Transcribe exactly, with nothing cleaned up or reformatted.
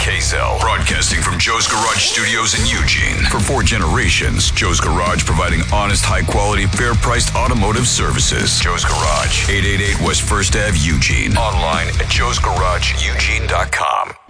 Kazel, broadcasting from Joe's Garage Studios in Eugene. For four generations, Joe's Garage providing honest, high-quality, fair-priced automotive services. Joe's Garage, eight eighty-eight West First Avenue, Eugene. Online at joes garage eugene dot com.